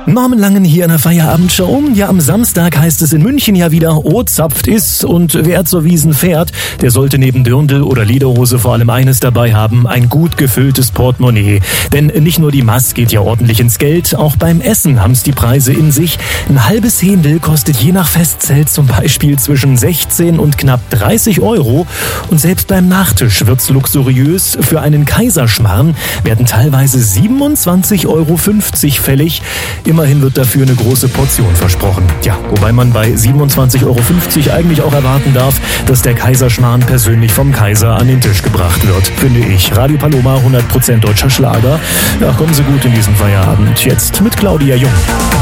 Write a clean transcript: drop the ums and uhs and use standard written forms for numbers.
Norman Langen hier in der Feierabendshow. Ja, am Samstag heißt es in München ja wieder, oh, zapft ist und wer zur Wiesn fährt, der sollte neben Dirndl oder Lederhose vor allem eines dabei haben, ein gut gefülltes Portemonnaie. Denn nicht nur die Maß geht ja ordentlich ins Geld, auch beim Essen haben's die Preise in sich. Ein halbes Händel kostet je nach Festzelt zum Beispiel zwischen 16 und knapp 30 Euro. Und selbst beim Nachtisch wird's luxuriös. Für einen Kaiserschmarrn werden teilweise 27,50 Euro fällig. Immerhin wird dafür eine große Portion versprochen. Ja, wobei man bei 27,50 Euro eigentlich auch erwarten darf, dass der Kaiserschmarrn persönlich vom Kaiser an den Tisch gebracht wird, finde ich. Radio Paloma, 100% deutscher Schlager. Ja, kommen Sie gut in diesen Feierabend. Jetzt mit Claudia Jung.